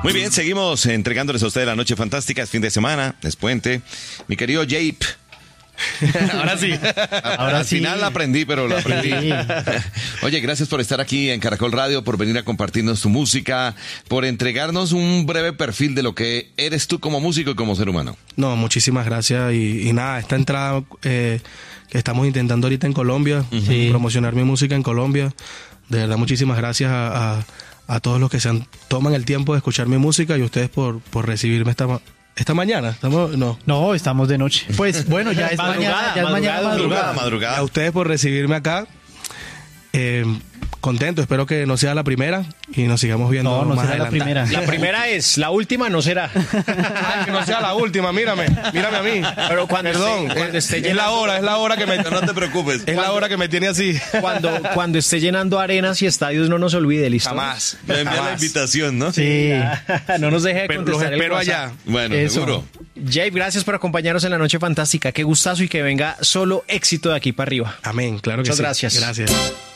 Muy bien, seguimos entregándoles a ustedes la noche fantástica. Es fin de semana, es puente. Mi querido Jape. Ahora sí. Al final la aprendí, pero la aprendí. Sí. Oye, gracias por estar aquí en Caracol Radio, por venir a compartirnos tu música, por entregarnos un breve perfil de lo que eres tú como músico y como ser humano. No, muchísimas gracias. Y nada, esta entrada que estamos intentando ahorita en Colombia, promocionar mi música en Colombia. De verdad, muchísimas gracias a todos los que toman el tiempo de escuchar mi música y ustedes por recibirme esta mañana. No, estamos de noche. Pues bueno, ya es madrugada. A ustedes por recibirme acá. Contento, espero que no sea la primera y nos sigamos viendo más adelante. La primera. La primera es, la última no será. Ay, que no sea la última, mírame a mí. Pero cuando esté llenando, es la hora que me... No te preocupes. Es la hora que me tiene así. Cuando esté llenando arenas y estadios, no nos olvide, ¿listo? Jamás. Me envía la invitación, ¿no? Sí. No nos deje de Pero contestar. los espero allá. Bueno, eso. seguro. Jape, gracias por acompañarnos en la Noche Fantástica. Qué gustazo y que venga solo éxito de aquí para arriba. Amén, claro que sí. Muchas gracias. Gracias.